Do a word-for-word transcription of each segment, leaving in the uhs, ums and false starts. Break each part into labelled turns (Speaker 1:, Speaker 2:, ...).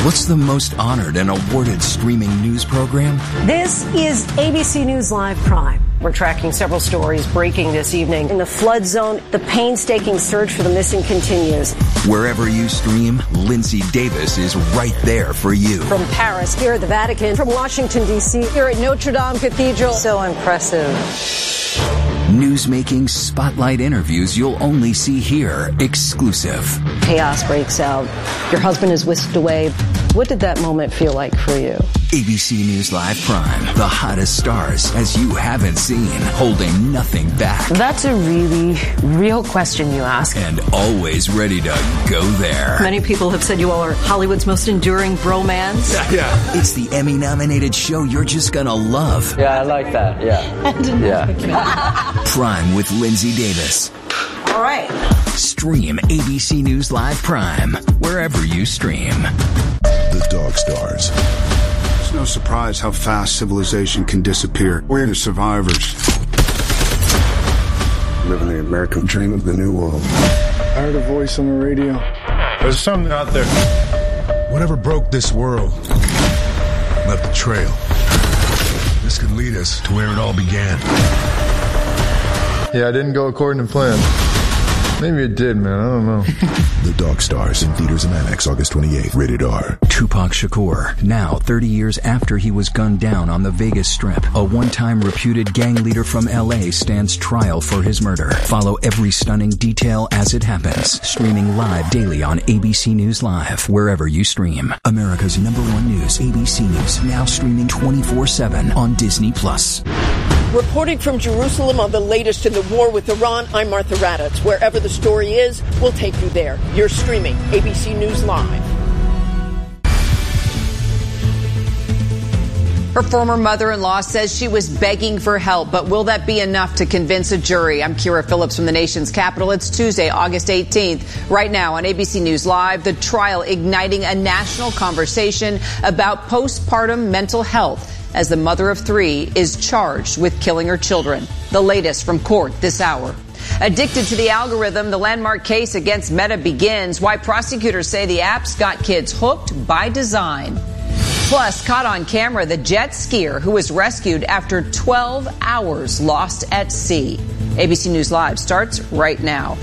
Speaker 1: What's the most honored and awarded streaming news program?
Speaker 2: This is A B C News Live Prime. We're tracking several stories breaking this evening. In the flood zone, the painstaking search for the missing continues.
Speaker 1: Wherever you stream, Lindsay Davis is right there for you.
Speaker 2: From Paris, here at the Vatican, from Washington, D C, here at Notre Dame Cathedral. So impressive.
Speaker 1: Newsmaking spotlight interviews you'll only see here, exclusive.
Speaker 2: Chaos breaks out. Your husband is whisked away. What did that moment feel like for you?
Speaker 1: A B C News Live Prime, the hottest stars as you haven't seen, holding nothing back.
Speaker 2: That's a really real question you ask.
Speaker 1: And always ready to go there.
Speaker 2: Many people have said you all are Hollywood's most enduring bromance.
Speaker 1: Yeah, yeah. It's the Emmy-nominated show you're just gonna love.
Speaker 3: Yeah, I like that, yeah. yeah.
Speaker 1: Prime with Lindsay Davis.
Speaker 2: All right.
Speaker 1: Stream A B C News Live Prime, wherever you stream.
Speaker 4: The Dog Stars.
Speaker 5: It's no surprise how fast civilization can disappear. We're the survivors.
Speaker 4: Living the American dream of the new world.
Speaker 6: I heard a voice on the radio.
Speaker 7: There's something out there.
Speaker 4: Whatever broke this world left a trail. This could lead us to where it all began.
Speaker 6: Yeah, I didn't go according to plan. Maybe it did, man. I don't know.
Speaker 4: The Dog Stars in theaters and IMAX August twenty-eighth. Rated R.
Speaker 1: Tupac Shakur, now thirty years after he was gunned down on the Vegas Strip, a one-time reputed gang leader from L A stands trial for his murder. Follow every stunning detail as it happens. Streaming live daily on A B C News Live, wherever you stream. America's number one news, A B C News, now streaming twenty-four seven on Disney Plus.
Speaker 8: Reporting from Jerusalem on the latest in the war with Iran, I'm Martha Raddatz. Wherever the story is, we'll take you there. You're streaming A B C News Live.
Speaker 9: Her former mother-in-law says she was begging for help, but will that be enough to convince a jury? I'm Kira Phillips from the nation's capital. It's Tuesday, August eighteenth. Right now on A B C News Live, the trial igniting a national conversation about postpartum mental health as the mother of three is charged with killing her children. The latest from court this hour. Addicted to the algorithm, the landmark case against Meta begins. Why prosecutors say the app's got kids hooked by design. Plus, caught on camera, the jet skier who was rescued after twelve hours lost at sea. A B C News Live starts right now.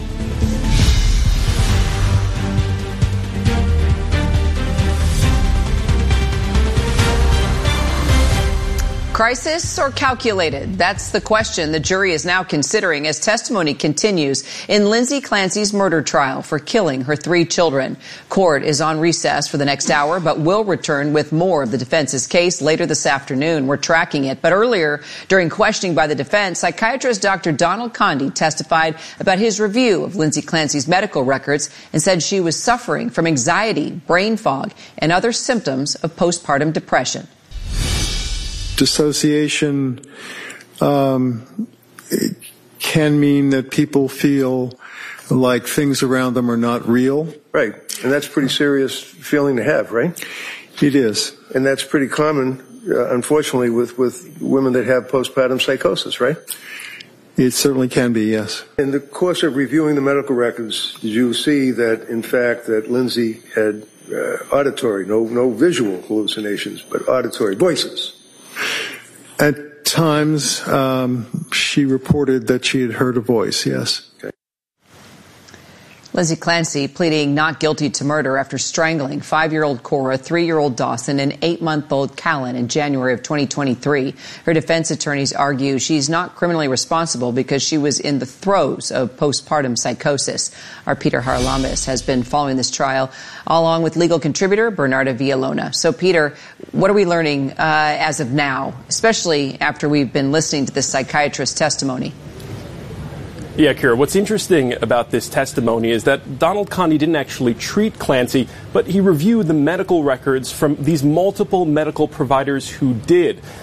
Speaker 9: Crisis or calculated? That's the question the jury is now considering as testimony continues in Lindsay Clancy's murder trial for killing her three children. Court is on recess for the next hour, but will return with more of the defense's case later this afternoon. We're tracking it. But earlier, during questioning by the defense, psychiatrist Doctor Donald Conde testified about his review of Lindsay Clancy's medical records and said she was suffering from anxiety, brain fog, and other symptoms of postpartum depression.
Speaker 10: Dissociation um, it can mean that people feel like things around them are not real.
Speaker 11: Right. And that's a pretty serious feeling to have, right?
Speaker 10: It is.
Speaker 11: And that's pretty common, uh, unfortunately, with, with women that have postpartum psychosis, right?
Speaker 10: It certainly can be, yes.
Speaker 11: In the course of reviewing the medical records, did you see that, in fact, that Lindsay had uh, auditory, no, no visual hallucinations, but auditory voices?
Speaker 10: At times, um, she reported that she had heard a voice, yes.
Speaker 11: Okay.
Speaker 9: Lindsay Clancy pleading not guilty to murder after strangling five-year-old Cora, three-year-old Dawson, and eight-month-old Callan in January of twenty twenty-three. Her defense attorneys argue she's not criminally responsible because she was in the throes of postpartum psychosis. Our Peter Haralambous has been following this trial, along with legal contributor Bernarda Villalona. So, Peter, what are we learning uh, as of now, especially after we've been listening to this psychiatrist's testimony?
Speaker 12: Yeah, Kira, what's interesting about this testimony is that Donald Conde didn't actually treat Clancy, but he reviewed the medical records from these multiple medical providers who did.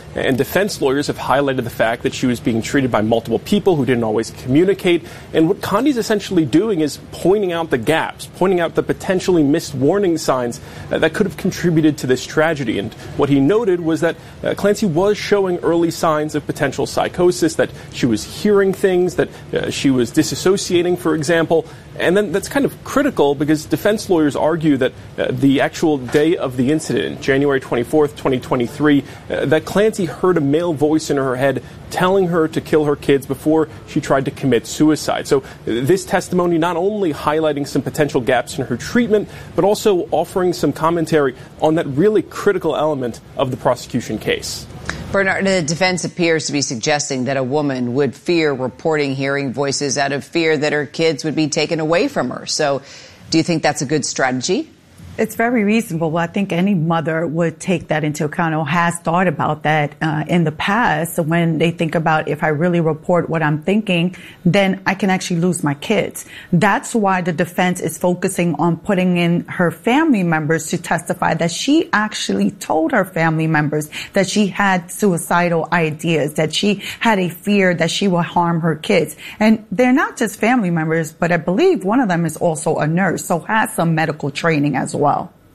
Speaker 12: And defense lawyers have highlighted the fact that she was being treated by multiple people who didn't always communicate. And what Condi's essentially doing is pointing out the gaps, pointing out the potentially missed warning signs uh, that could have contributed to this tragedy. And what he noted was that uh, Clancy was showing early signs of potential psychosis, that she was hearing things, that uh, she was disassociating, for example. And then that's kind of critical because defense lawyers argue that uh, the actual day of the incident, January twenty-fourth, twenty twenty-three, uh, that Clancy heard a male voice in her head telling her to kill her kids before she tried to commit suicide. So uh, this testimony not only highlighting some potential gaps in her treatment, but also offering some commentary on that really critical element of the prosecution case.
Speaker 9: Bernard, the defense appears to be suggesting that a woman would fear reporting hearing voices out of fear that her kids would be taken away from her. So do you think that's a good strategy?
Speaker 13: It's very reasonable. I think any mother would take that into account or has thought about that uh, in the past when they think about if I really report what I'm thinking, then I can actually lose my kids. That's why the defense is focusing on putting in her family members to testify that she actually told her family members that she had suicidal ideas, that she had a fear that she will harm her kids. And they're not just family members, but I believe one of them is also a nurse, so has some medical training as well.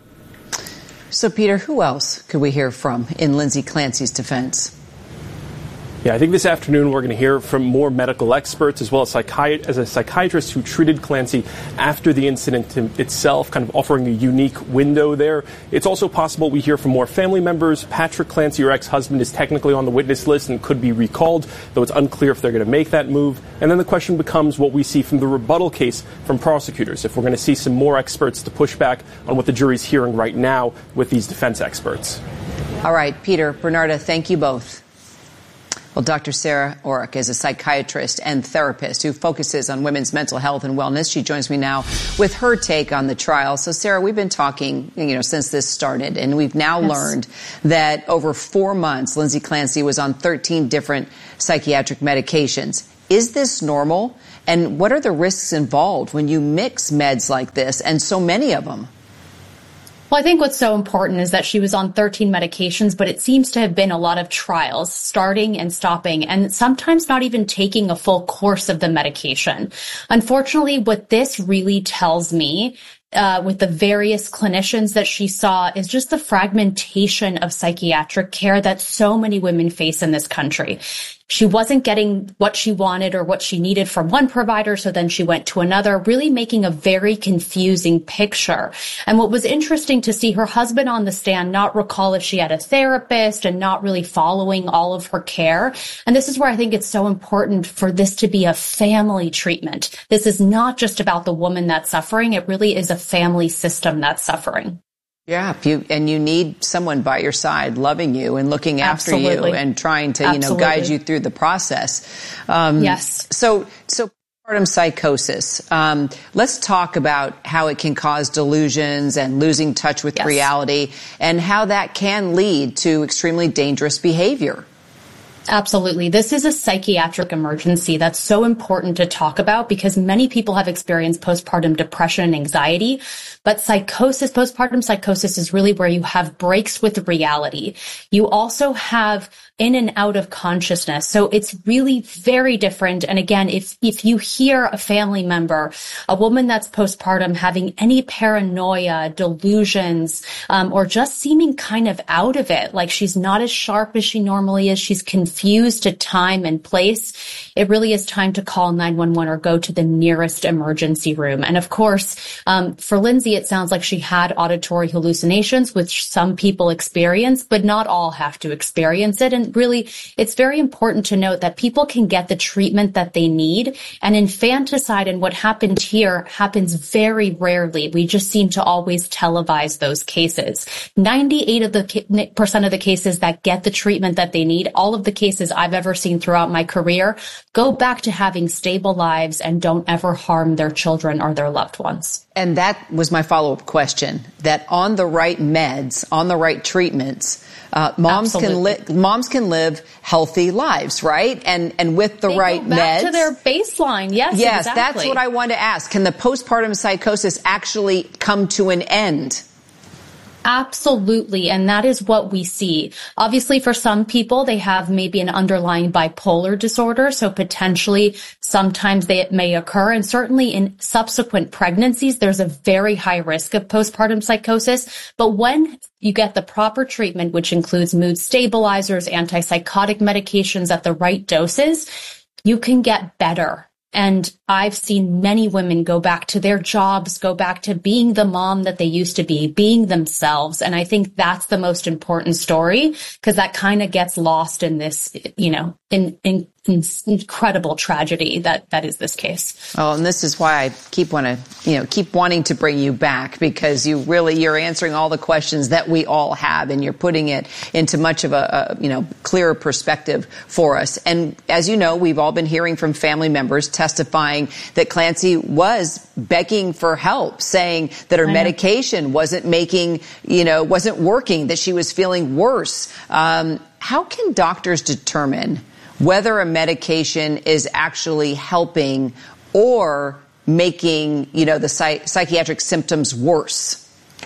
Speaker 9: So, Peter, who else could we hear from in Lindsay Clancy's defense?
Speaker 12: Yeah, I think this afternoon we're going to hear from more medical experts as well as, psychiat- as a psychiatrist who treated Clancy after the incident itself, kind of offering a unique window there. It's also possible we hear from more family members. Patrick Clancy, her ex-husband, is technically on the witness list and could be recalled, though it's unclear if they're going to make that move. And then the question becomes what we see from the rebuttal case from prosecutors, if we're going to see some more experts to push back on what the jury's hearing right now with these defense experts.
Speaker 9: All right, Peter, Bernarda, thank you both. Well, Doctor Sarah Orrock is a psychiatrist and therapist who focuses on women's mental health and wellness. She joins me now with her take on the trial. So, Sarah, we've been talking, you know, since this started, and we've now yes. learned that over four months, Lindsay Clancy was on thirteen different psychiatric medications. Is this normal? And what are the risks involved when you mix meds like this, and so many of them?
Speaker 14: Well, I think what's so important is that she was on thirteen medications, but it seems to have been a lot of trials, starting and stopping, and sometimes not even taking a full course of the medication. Unfortunately, what this really tells me Uh, with the various clinicians that she saw is just the fragmentation of psychiatric care that so many women face in this country. She wasn't getting what she wanted or what she needed from one provider, so then she went to another, really making a very confusing picture. And what was interesting to see her husband on the stand not recall if she had a therapist and not really following all of her care. And this is where I think it's so important for this to be a family treatment. This is not just about the woman that's suffering. It really is a family system that's suffering.
Speaker 9: Yeah, if you, and you need someone by your side loving you and looking after
Speaker 14: Absolutely.
Speaker 9: you and trying to, you
Speaker 14: Absolutely.
Speaker 9: know, guide you through the process. Um,
Speaker 14: yes.
Speaker 9: So, so postpartum psychosis. Um, let's talk about how it can cause delusions and losing touch with
Speaker 14: yes.
Speaker 9: reality and how that can lead to extremely dangerous behavior.
Speaker 14: Absolutely. This is a psychiatric emergency that's so important to talk about because many people have experienced postpartum depression and anxiety, but psychosis, postpartum psychosis is really where you have breaks with reality. You also have in and out of consciousness. So it's really very different. And again, if, if you hear a family member, a woman that's postpartum having any paranoia, delusions, um, or just seeming kind of out of it, like she's not as sharp as she normally is, she's confused at time and place, it really is time to call nine one one or go to the nearest emergency room. And of course, um, for Lindsay, it sounds like she had auditory hallucinations, which some people experience, but not all have to experience it. And really, it's very important to note that people can get the treatment that they need. And infanticide and what happened here happens very rarely. We just seem to always televise those cases. ninety-eight of the percent of the cases that get the treatment that they need, all of the cases I've ever seen throughout my career, go back to having stable lives and don't ever harm their children or their loved ones.
Speaker 9: And that was my follow-up question, that on the right meds, on the right treatments, Uh, moms Absolutely. can live, moms can live healthy lives, right? And, and with the
Speaker 14: they
Speaker 9: right
Speaker 14: go back
Speaker 9: meds.
Speaker 14: to their baseline. Yes,
Speaker 9: Yes,
Speaker 14: exactly.
Speaker 9: That's what I want to ask. Can the postpartum psychosis actually come to an end?
Speaker 14: Absolutely. And that is what we see. Obviously, for some people, they have maybe an underlying bipolar disorder. So potentially sometimes they, it may occur. And certainly in subsequent pregnancies, there's a very high risk of postpartum psychosis. But when you get the proper treatment, which includes mood stabilizers, antipsychotic medications at the right doses, you can get better. And I've seen many women go back to their jobs, go back to being the mom that they used to be, being themselves. And I think that's the most important story, because that kind of gets lost in this, you know, in, in, in incredible tragedy that, that is this case.
Speaker 9: Oh, and this is why I keep want to, you know, keep wanting to bring you back, because you really, you're answering all the questions that we all have, and you're putting it into much of a, a you know, clearer perspective for us. And as you know, we've all been hearing from family members testifying that Clancy was begging for help, saying that her medication wasn't making, you know, wasn't working, that she was feeling worse. Um, how can doctors determine whether a medication is actually helping or making, you know, the psych- psychiatric symptoms worse?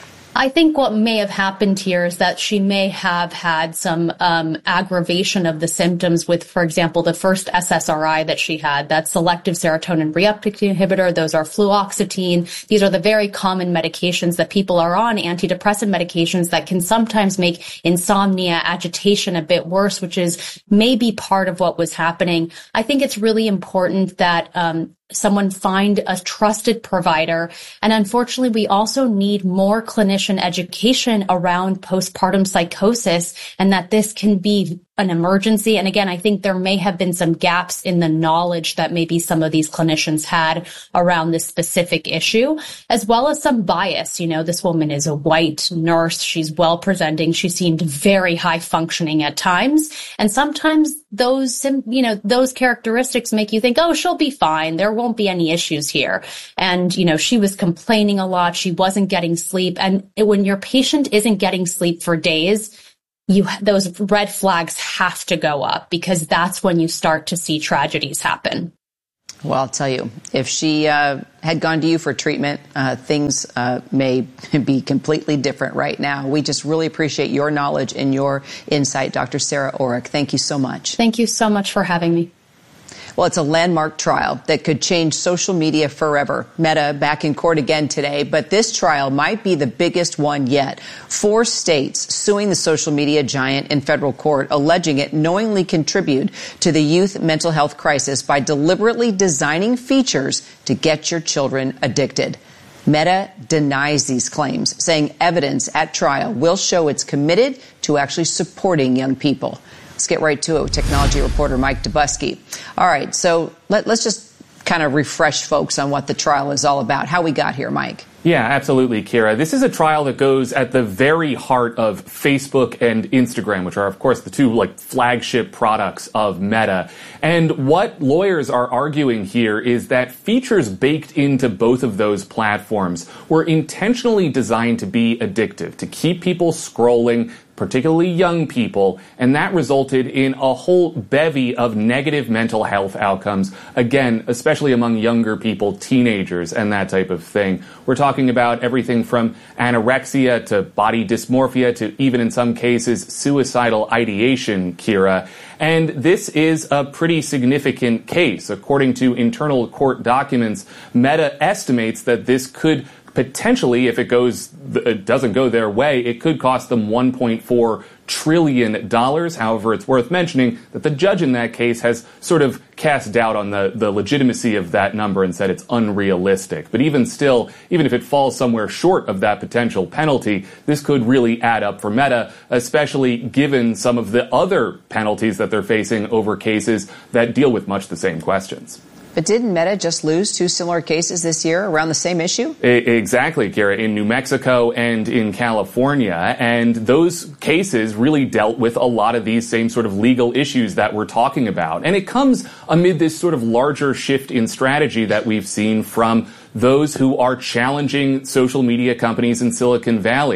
Speaker 14: I think what may have happened here is that she may have had some um, aggravation of the symptoms with, for example, the first S S R I that she had, that selective serotonin reuptake inhibitor. Those are fluoxetine. These are the very common medications that people are on, antidepressant medications that can sometimes make insomnia, agitation a bit worse, which is maybe part of what was happening. I think it's really important that um, someone find a trusted provider. And unfortunately, we also need more clinician education around postpartum psychosis, and that this can be an emergency. And again, I think there may have been some gaps in the knowledge that maybe some of these clinicians had around this specific issue, as well as some bias. You know, this woman is a white nurse. She's well presenting. She seemed very high functioning at times. And sometimes those, you know, those characteristics make you think, oh, she'll be fine. There won't be any issues here. And, you know, she was complaining a lot. She wasn't getting sleep. And when your patient isn't getting sleep for days, you, those red flags have to go up, because that's when you start to see tragedies happen.
Speaker 9: Well, I'll tell you, if she uh, had gone to you for treatment, uh, things uh, may be completely different right now. We just really appreciate your knowledge and your insight, Doctor Sarah Orrick. Thank you so much.
Speaker 14: Thank you so much for having me.
Speaker 9: Well, it's a landmark trial that could change social media forever. Meta back in court again today, but this trial might be the biggest one yet. Four states suing the social media giant in federal court, alleging it knowingly contributed to the youth mental health crisis by deliberately designing features to get your children addicted. Meta denies these claims, saying evidence at trial will show it's committed to actually supporting young people. Let's get right to it with technology reporter Mike Dubusky. All right, so let, let's just kind of refresh folks on what the trial is all about, how we got here, Mike.
Speaker 15: Yeah, absolutely, Kira. This is a trial that goes at the very heart of Facebook and Instagram, which are, of course, the two like flagship products of Meta. And what lawyers are arguing here is that features baked into both of those platforms were intentionally designed to be addictive, to keep people scrolling, particularly young people, and that resulted in a whole bevy of negative mental health outcomes, again, especially among younger people, teenagers, and that type of thing. We're talking about everything from anorexia to body dysmorphia to even in some cases suicidal ideation, Kira. And this is a pretty significant case. According to internal court documents, Meta estimates that this could potentially, if it goes, it doesn't go their way, it could cost them one point four trillion dollars. However, it's worth mentioning that the judge in that case has sort of cast doubt on the, the legitimacy of that number and said it's unrealistic. But even still, even if it falls somewhere short of that potential penalty, this could really add up for Meta, especially given some of the other penalties that they're facing over cases that deal with much the same questions.
Speaker 9: But didn't Meta just lose two similar cases this year around the same issue?
Speaker 15: Exactly, Kira, in New Mexico and in California. And those cases really dealt with a lot of these same sort of legal issues that we're talking about. And it comes amid this sort of larger shift in strategy that we've seen from those who are challenging social media companies in Silicon Valley.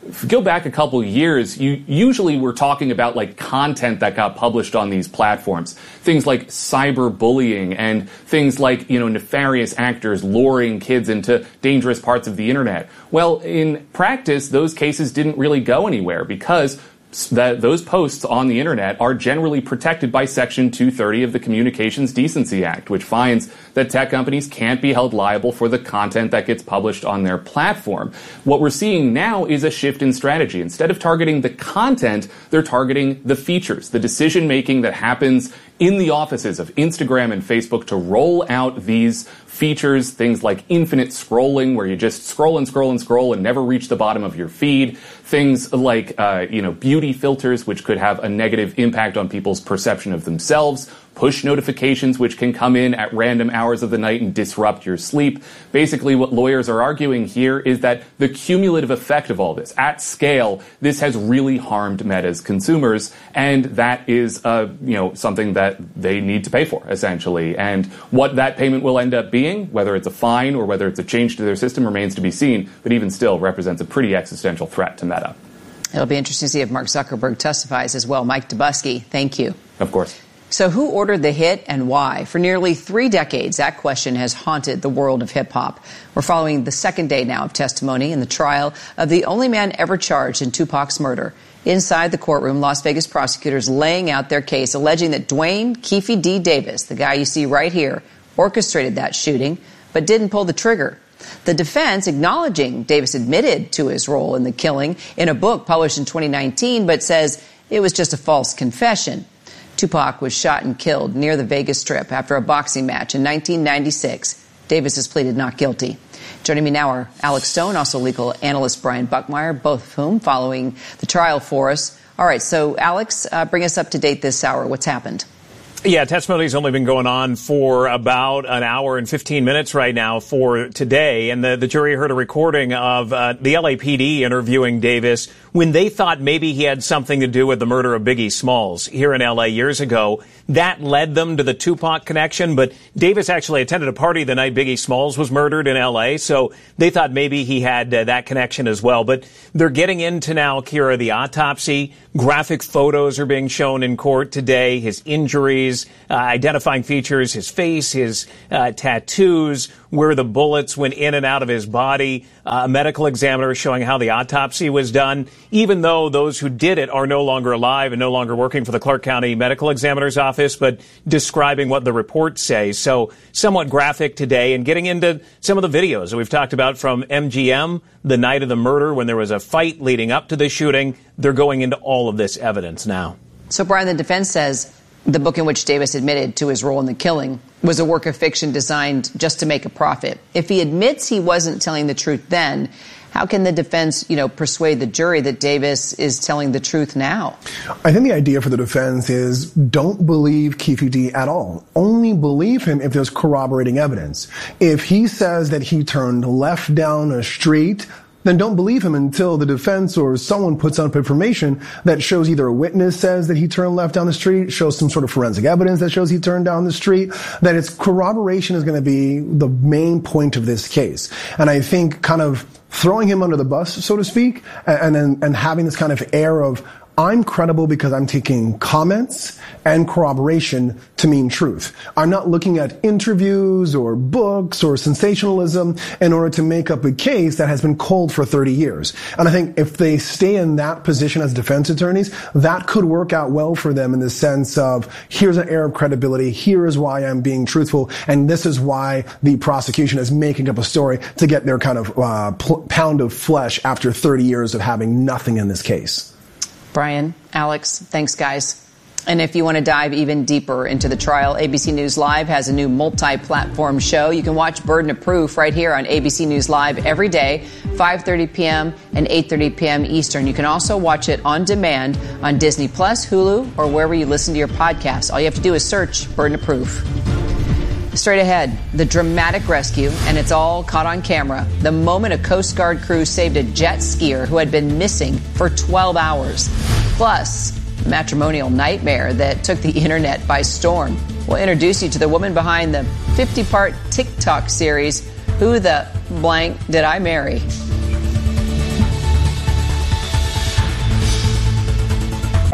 Speaker 15: if you go back a couple of years, you usually were talking about like content that got published on these platforms. Things like cyberbullying and things like, you know, nefarious actors luring kids into dangerous parts of the internet. Well, in practice, those cases didn't really go anywhere because that those posts on the internet are generally protected by Section two thirty of the Communications Decency Act, which finds that tech companies can't be held liable for the content that gets published on their platform. What we're seeing now is a shift in strategy. Instead of targeting the content, they're targeting the features, the decision-making that happens in the offices of Instagram and Facebook to roll out these features, things like infinite scrolling, where you just scroll and scroll and scroll and never reach the bottom of your feed. Things like, uh, you know, beauty filters, which could have a negative impact on people's perception of themselves. Push notifications, which can come in at random hours of the night and disrupt your sleep. Basically, what lawyers are arguing here is that the cumulative effect of all this, at scale, this has really harmed Meta's consumers, and that is, uh, you know, something that they need to pay for, essentially. And what that payment will end up being, whether it's a fine or whether it's a change to their system, remains to be seen, but even still represents a pretty existential threat to Meta.
Speaker 9: It'll be interesting to see if Mark Zuckerberg testifies as well. Mike Dubusky, thank you.
Speaker 15: Of course.
Speaker 9: So who ordered the hit and why? For nearly three decades, that question has haunted the world of hip-hop. We're following the second day now of testimony in the trial of the only man ever charged in Tupac's murder. Inside the courtroom, Las Vegas prosecutors laying out their case, alleging that Dwayne Keefe D. Davis, the guy you see right here, orchestrated that shooting, but didn't pull the trigger. The defense acknowledging Davis admitted to his role in the killing in a book published in twenty nineteen, but says it was just a false confession. Tupac was shot and killed near the Vegas Strip after a boxing match in nineteen ninety-six. Davis has pleaded not guilty. Joining me now are Alex Stone, also legal analyst Brian Buckmeyer, both of whom following the trial for us. All right, so Alex, uh, bring us up to date this hour. What's happened?
Speaker 16: Yeah, testimony's only been going on for about an hour and fifteen minutes right now for today. And the, the jury heard a recording of uh, the L A P D interviewing Davis when they thought maybe he had something to do with the murder of Biggie Smalls here in L A years ago. That led them to the Tupac connection. But Davis actually attended a party the night Biggie Smalls was murdered in L A. So they thought maybe he had uh, that connection as well. But they're getting into now, Kira, the autopsy. Graphic photos are being shown in court today. His injuries, uh, identifying features, his face, his uh, tattoos, where the bullets went in and out of his body. Uh, a medical examiner showing how the autopsy was done, even though those who did it are no longer alive and no longer working for the Clark County Medical Examiner's Office, but describing what the reports say. So somewhat graphic today, and getting into some of the videos that we've talked about from M G M, the night of the murder when there was a fight leading up to the shooting. They're going into all of this evidence now.
Speaker 9: So, Brian, the defense says the book in which Davis admitted to his role in the killing was a work of fiction designed just to make a profit. If he admits he wasn't telling the truth then, how can the defense, you know, persuade the jury that Davis is telling the truth now?
Speaker 17: I think the idea for the defense is don't believe Keefe D at all. Only believe him if there's corroborating evidence. If he says that he turned left down a street, then don't believe him until the defense or someone puts up information that shows either a witness says that he turned left down the street, shows some sort of forensic evidence that shows he turned down the street, that its corroboration is going to be the main point of this case. And I think kind of throwing him under the bus, so to speak, and and, and having this kind of air of I'm credible because I'm taking comments and corroboration to mean truth. I'm not looking at interviews or books or sensationalism in order to make up a case that has been cold for thirty years. And I think if they stay in that position as defense attorneys, that could work out well for them in the sense of here's an air of credibility, here is why I'm being truthful, and this is why the prosecution is making up a story to get their kind of uh, pl- pound of flesh after thirty years of having nothing in this case.
Speaker 9: Brian, Alex, thanks, guys. And if you want to dive even deeper into the trial, A B C News Live has a new multi-platform show. You can watch Burden of Proof right here on A B C News Live every day, five thirty p.m. and eight thirty p.m. Eastern. You can also watch it on demand on Disney Plus, Hulu, or wherever you listen to your podcasts. All you have to do is search Burden of Proof. Straight ahead, the dramatic rescue, and it's all caught on camera. The moment a Coast Guard crew saved a jet skier who had been missing for twelve hours. Plus, a matrimonial nightmare that took the internet by storm. We'll introduce you to the woman behind the fifty-part TikTok series, Who the Blank Did I Marry?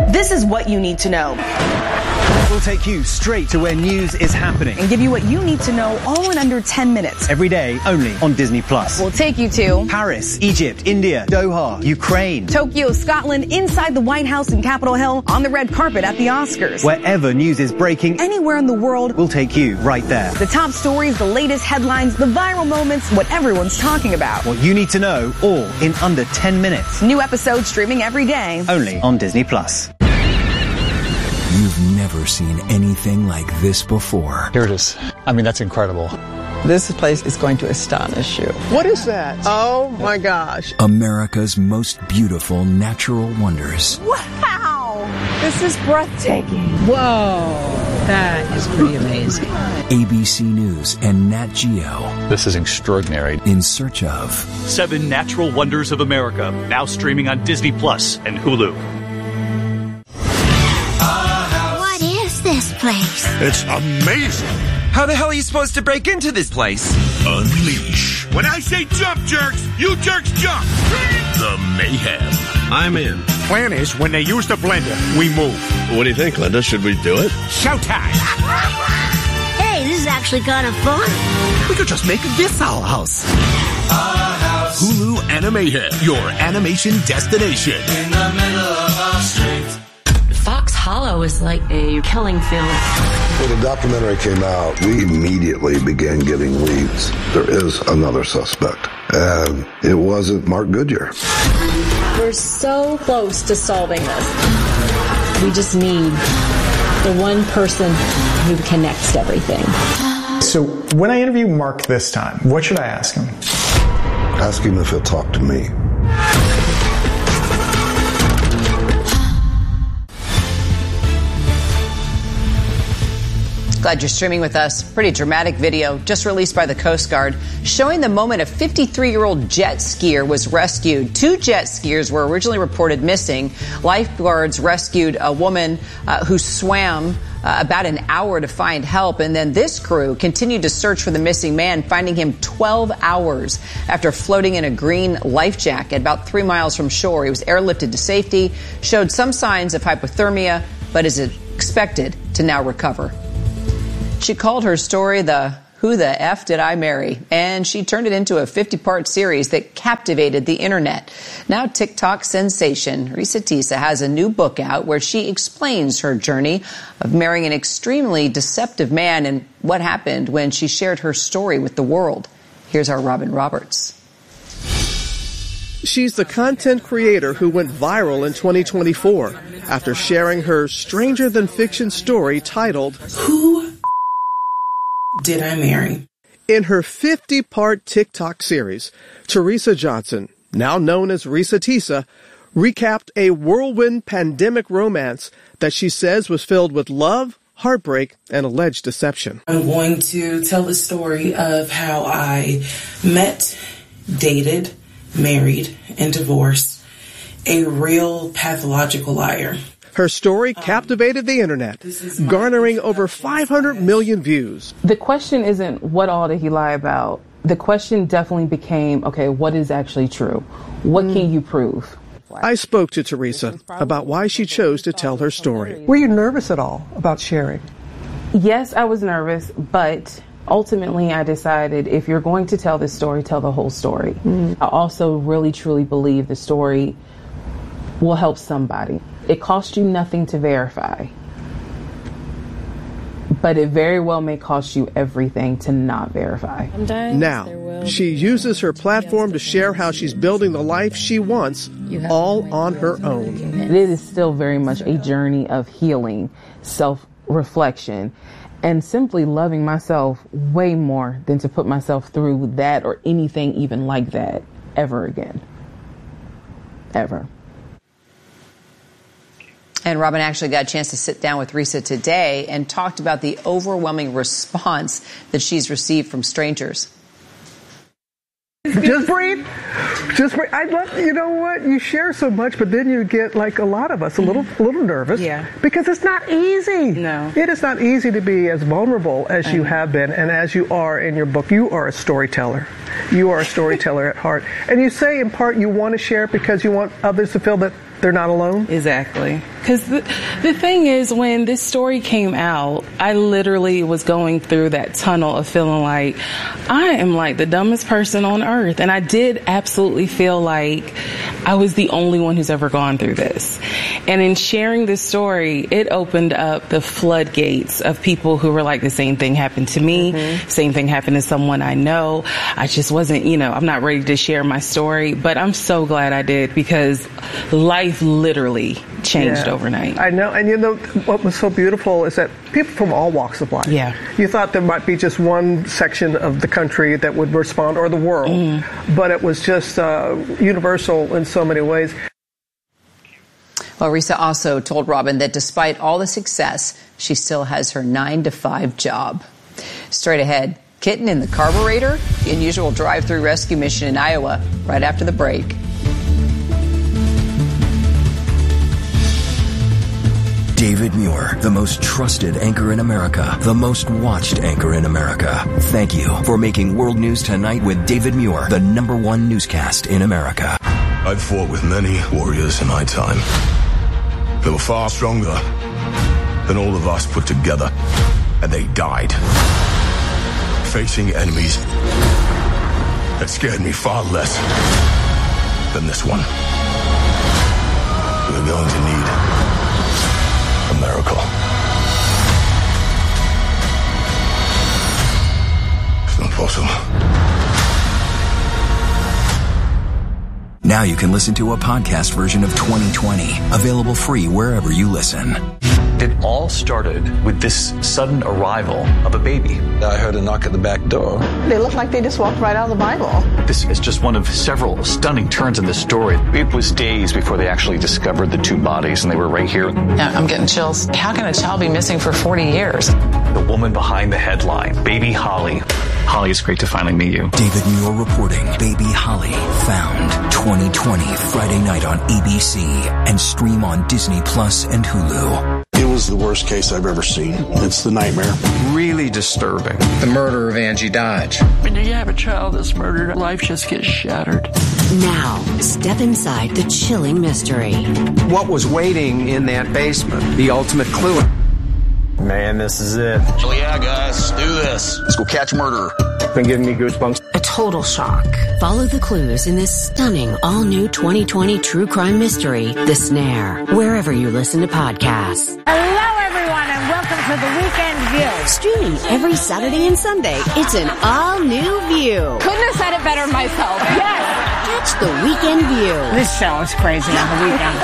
Speaker 18: This is what you need to know.
Speaker 19: We'll take you straight to where news is happening
Speaker 18: and give you what you need to know all in under ten minutes.
Speaker 19: Every day, only on Disney Plus.
Speaker 18: We'll take you to
Speaker 19: Paris, Egypt, India, Doha, Ukraine,
Speaker 18: Tokyo, Scotland, inside the White House and Capitol Hill, on the red carpet at the Oscars.
Speaker 19: Wherever news is breaking,
Speaker 18: anywhere in the world,
Speaker 19: we'll take you right there.
Speaker 18: The top stories, the latest headlines, the viral moments, what everyone's talking about.
Speaker 19: What you need to know, all in under ten minutes.
Speaker 18: New episodes streaming every day.
Speaker 19: Only on Disney Plus.
Speaker 1: You've never seen anything like this before.
Speaker 20: Here it is. I mean, that's incredible.
Speaker 21: This place is going to astonish you.
Speaker 8: What is that? Oh my gosh.
Speaker 1: America's most beautiful natural wonders.
Speaker 18: Wow! This is breathtaking.
Speaker 22: Whoa! That is pretty amazing.
Speaker 1: A B C News and Nat Geo.
Speaker 20: This is extraordinary.
Speaker 1: In search of
Speaker 23: Seven Natural Wonders of America, now streaming on Disney Plus and Hulu.
Speaker 24: This place.
Speaker 4: It's amazing.
Speaker 25: How the hell are you supposed to break into this place?
Speaker 4: Unleash.
Speaker 26: When I say jump, jerks, you jerks jump.
Speaker 4: The mayhem.
Speaker 26: I'm in. Plan is, when they use the blender, we move.
Speaker 4: What do you think, Linda? Should we do it?
Speaker 26: Showtime.
Speaker 24: Hey, this is actually kind of fun.
Speaker 25: We could just make this our house.
Speaker 26: Our house.
Speaker 4: Hulu Animated, your animation destination.
Speaker 26: In the middle of our street.
Speaker 27: Fox Hollow is like a killing field.
Speaker 11: When the documentary came out, we immediately began getting leads. There is another suspect, and it wasn't Mark Goodyear.
Speaker 28: We're so close to solving this. We just need the one person who connects everything.
Speaker 29: So when I interview Mark this time, what should I ask him?
Speaker 11: Ask him if he'll talk to me.
Speaker 9: Glad you're streaming with us. Pretty dramatic video just released by the Coast Guard showing the moment a fifty-three-year-old jet skier was rescued. Two jet skiers were originally reported missing. Lifeguards rescued a woman uh, who swam uh, about an hour to find help. And then this crew continued to search for the missing man, finding him twelve hours after floating in a green life jacket about three miles from shore. He was airlifted to safety, showed some signs of hypothermia, but is expected to now recover. She called her story the Who the F Did I Marry? And she turned it into a fifty-part series that captivated the internet. Now TikTok sensation Risa Tisa has a new book out where she explains her journey of marrying an extremely deceptive man and what happened when she shared her story with the world. Here's our Robin Roberts.
Speaker 8: She's the content creator who went viral in twenty twenty-four after sharing her stranger-than-fiction story titled
Speaker 30: Who Did I Marry?
Speaker 8: In her fifty-part TikTok series, Teresa Johnson, now known as Risa Tisa, recapped a whirlwind pandemic romance that she says was filled with love, heartbreak, and alleged deception.
Speaker 30: I'm going to tell the story of how I met, dated, married, and divorced a real pathological liar.
Speaker 8: Her story captivated the internet, garnering over five hundred million views.
Speaker 31: The question isn't what all did he lie about. The question definitely became, okay, what is actually true? What mm. can you prove?
Speaker 8: I spoke to Teresa about why she chose to tell her story.
Speaker 32: Were you nervous at all about sharing?
Speaker 31: Yes, I was nervous, but ultimately I decided if you're going to tell this story, tell the whole story. Mm. I also really, truly believe the story will help somebody. It costs you nothing to verify, but it very well may cost you everything to not verify.
Speaker 8: Now, she uses her platform to share how she's building the life she wants, all on her own.
Speaker 31: It is still very much a journey of healing, self-reflection, and simply loving myself way more than to put myself through that or anything even like that ever again. Ever.
Speaker 9: And Robin actually got a chance to sit down with Risa today and talked about the overwhelming response that she's received from strangers.
Speaker 32: Just breathe.
Speaker 8: Just, I love, you know what, you share so much, but then you get, like a lot of us, a little a little nervous.
Speaker 31: Yeah.
Speaker 8: Because it's not easy.
Speaker 31: No.
Speaker 8: It is not easy to be as vulnerable as you have been and as you are in your book. You are a storyteller. You are a storyteller at heart. And you say, in part, you want to share it because you want others to feel that they're not alone?
Speaker 31: Exactly. Because the, the thing is, when this story came out, I literally was going through that tunnel of feeling like I am like the dumbest person on earth. And I did absolutely feel like I was the only one who's ever gone through this. And in sharing this story, it opened up the floodgates of people who were like, the same thing happened to me. Mm-hmm. Same thing happened to someone I know. I just wasn't, you know, I'm not ready to share my story. But I'm so glad I did, because life literally changed
Speaker 8: yeah.
Speaker 31: overnight.
Speaker 8: I know. And you know, what was so beautiful is that people from all walks of life.
Speaker 31: Yeah.
Speaker 8: You thought there might be just one section of the country that would respond, or the world. Mm. But it was just uh, universal in so many ways.
Speaker 9: Well, Risa also told Robin that despite all the success, she still has her nine to five job. Straight ahead, Kitten in the carburetor, the unusual drive-through rescue mission in Iowa, right after the break.
Speaker 1: David Muir, the most trusted anchor in America, the most watched anchor in America. Thank you for making World News Tonight with David Muir, the number one newscast in America.
Speaker 4: I've fought with many warriors in my time. They were far stronger than all of us put together, and they died facing enemies that scared me far less than this one. We're going to need a miracle. It's not possible.
Speaker 1: Now you can listen to a podcast version of twenty twenty, available free wherever you listen.
Speaker 20: It all started with this sudden arrival of a baby.
Speaker 2: I heard a knock at the back door.
Speaker 21: They look like they just walked right out of the Bible.
Speaker 20: This is just one of several stunning turns in this story. It was days before they actually discovered the two bodies, and they were right here.
Speaker 27: Yeah, I'm getting chills. How can a child be missing for forty years?
Speaker 20: The woman behind the headline, Baby Holly. Holly, it's great to finally meet you.
Speaker 1: David Muir reporting Baby Holly found twenty twenty Friday night on A B C and stream on Disney Plus and Hulu.
Speaker 3: It was the worst case I've ever seen. It's the nightmare.
Speaker 20: Really disturbing.
Speaker 5: The murder of Angie Dodge.
Speaker 6: When you have a child that's murdered, life just gets shattered.
Speaker 7: Now, step inside the chilling mystery.
Speaker 5: What was waiting in that basement? The ultimate clue.
Speaker 2: Man, this is it.
Speaker 5: So yeah, guys, do this. Let's go catch murderer.
Speaker 2: Been giving me goosebumps.
Speaker 7: A total shock. Follow the clues in this stunning all-new twenty twenty true crime mystery, The Snare, wherever you listen to podcasts.
Speaker 10: Hello, everyone, and welcome to The Weekend View.
Speaker 7: Streaming every Saturday and Sunday, it's an all-new view.
Speaker 10: Couldn't have said it better myself. Yes.
Speaker 7: Catch The Weekend View.
Speaker 10: This show is crazy on the weekend.